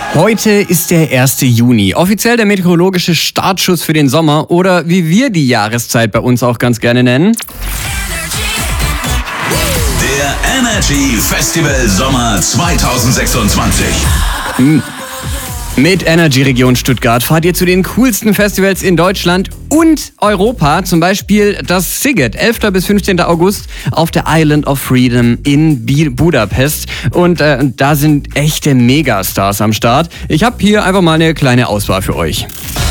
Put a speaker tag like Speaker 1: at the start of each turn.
Speaker 1: Heute ist der 1. Juni, offiziell der meteorologische Startschuss für den Sommer oder wie wir die Jahreszeit bei uns auch ganz gerne nennen.
Speaker 2: Der Energy Festival Sommer 2026.
Speaker 1: Mit Energy Region Stuttgart fahrt ihr zu den coolsten Festivals in Deutschland und Europa, zum Beispiel das Sziget, 11. bis 15. August auf der Island of Freedom in Budapest. Und da sind echte Megastars am Start. Ich habe hier einfach mal eine kleine Auswahl für euch.